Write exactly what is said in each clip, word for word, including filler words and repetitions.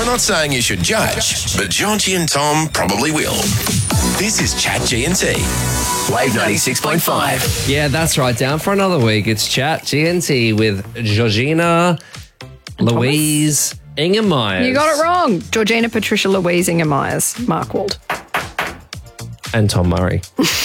not saying you should judge, but Georgie and Tom probably will. This is Chat G and T. Wave ninety-six point five. Yeah, that's right. Down for another week. It's Chat G and T with Georgina, Louise, Inga Myers. You got it wrong. Georgina Patricia Louise Inga Myers, Markwald. And Tom Murray.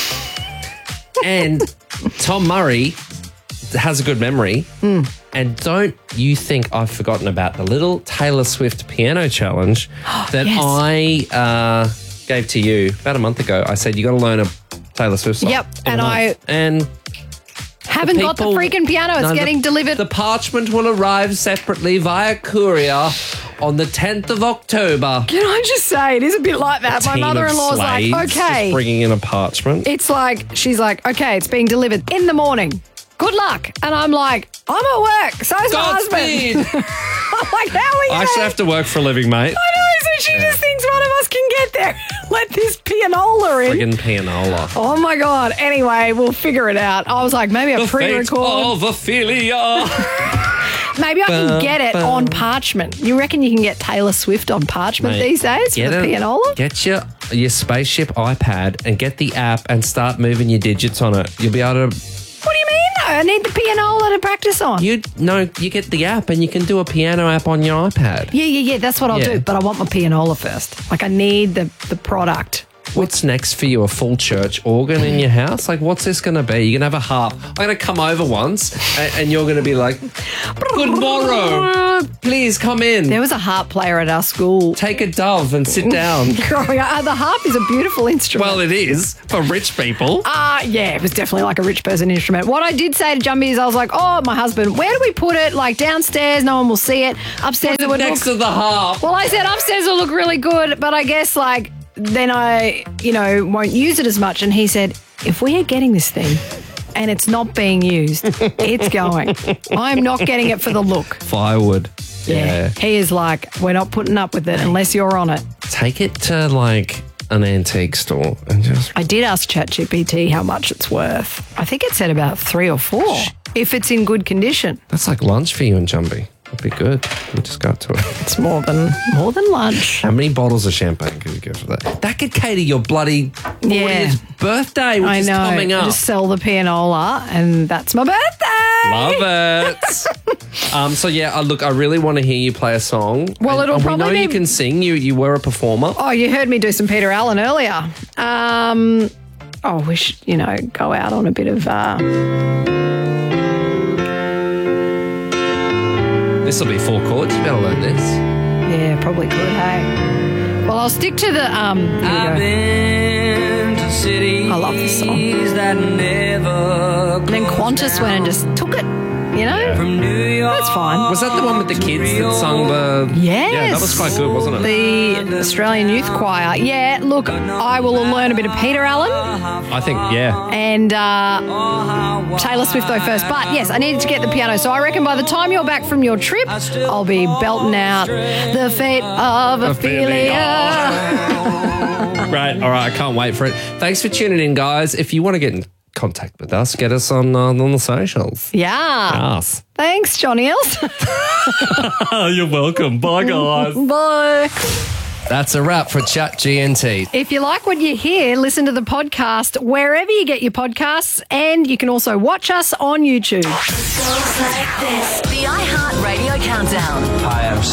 And Tom Murray has a good memory. Mm. And don't you think I've forgotten about the little Taylor Swift piano challenge that Yes. I uh, gave to you about a month ago? I said, you got to learn a Taylor Swift song. Yep, in a and I- month. And Haven't got the people- freaking piano. It's No, getting the, delivered. The parchment will arrive separately via courier on the tenth of October. Can I just say, it is a bit like that. My Team of mother-in-law's like, slaves okay. just bringing in a parchment. It's like, she's like, okay, it's being delivered in the morning. Good luck. And I'm like, I'm at work. So's my Godspeed. husband. I'm like, how are we I gonna- actually have to work for a living, mate. I know, so she just thinks one of us can get there. Let this pianola in. Friggin' pianola. Oh my God. Anyway, we'll figure it out. I was like, maybe a The fate pre-record. of Ophelia. Maybe I can get it on parchment. You reckon you can get Taylor Swift on parchment Mate, these days get with a it- pianola? Get your your spaceship iPad and get the app and start moving your digits on it. You'll be able to. What do you mean though? I need the pianola to practice on. You no, you get the app and you can do a piano app on your iPad. Yeah, yeah, yeah. That's what I'll Yeah. do. But I want my pianola first. Like I need the, the product. What's next for you? A full church organ in your house? Like, what's this going to be? You're going to have a harp. I'm going to come over once and, and you're going to be like, good morrow. Please come in. There was a harp player at our school. Take a dove and sit down. Growing up. Uh, the harp is a beautiful instrument. Well, it is for rich people. Uh, yeah, it was definitely like a rich person instrument. What I did say to Jumbie is I was like, oh, my husband, where do we put it? Like downstairs, no one will see it. Upstairs, it would Next look... to the harp. Well, I said upstairs will look really good, but I guess like then I, you know, won't use it as much. And he said, if we are getting this thing and it's not being used, it's going. I'm not getting it for the look. Firewood. Yeah. Yeah. He is like, we're not putting up with it unless you're on it. Take it to like an antique store and just. I did ask ChatGPT how much it's worth. I think it said about three or four if it's in good condition. That's like lunch for you and Jumbie. That'd be good. We just got to it. It's more than more than lunch. How many bottles of champagne could you get for that? That could cater your bloody fortieth Yeah. birthday, which I is know. coming up. Just sell the pianola and that's my birthday. Love it. um, so yeah, uh, look, I really want to hear you play a song. Well, And- it'll and probably we know you be- can sing. You you were a performer. Oh, you heard me do some Peter Allen earlier. Um, oh, we should, you know, go out on a bit of... Uh, This will be four chords. You better learn this. yeah, probably could, hey. Well, I'll stick to the... Um, here we I've go. been to cities I love this song. that never And then Qantas went and just took it, you know? from New York. That's fine. Was that the one with the kids that sung the? Yes. Yeah, that was quite good, wasn't it? The Australian Youth Choir. Yeah, look, I will learn a bit of Peter Allen I think yeah. and uh, Taylor Swift though first. But yes, I needed to get the piano. So I reckon by the time you're back from your trip, I'll be belting out The Fate of Ophelia. Great. All right, I can't wait for it. Thanks for tuning in, guys. If you want to get in contact with us, get us on uh, on the socials. Yeah. Yes. Thanks, Johnny Els. You're welcome. Bye, guys. Bye. That's a wrap for Chat G N T. If you like what you hear, listen to the podcast wherever you get your podcasts, and you can also watch us on YouTube. Songs like this. The iHeartRadio Countdown. Hi, I'm